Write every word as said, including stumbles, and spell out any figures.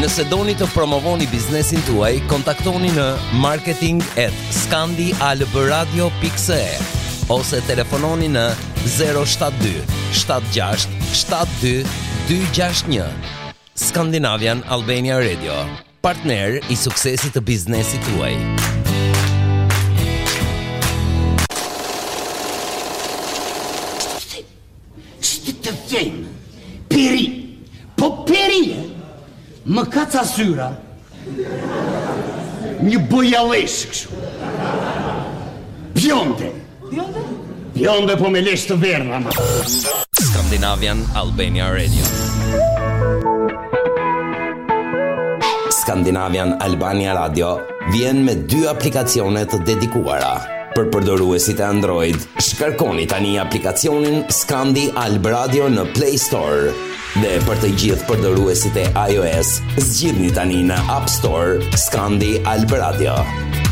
Nëse doni të promovoni biznesin tuaj, kontaktoni në marketing at scandialbradio dot c e ose telefononi në zero shtat dy shtat gjasht shtat dy dy gjasht një. Scandinavian Albania Radio, partner i suksesit të biznesit tuaj. Ç'të të them? Peri, po peri, më kaca syra. Një bojalesh kështu. Bjonde. Bjonde? Bjonde po me lesh të verdha, ma. Scandinavian Albania Radio. Scandinavian Albania Radio vjen me dy aplikacione të dedikuara. Për përdoruesit e Android, shkarkoni tani aplikacionin Scandi Alb Radio në Play Store. Dhe për të gjithë përdoruesit e iOS, zgjidhni tani në App Store Scandi Alb Radio.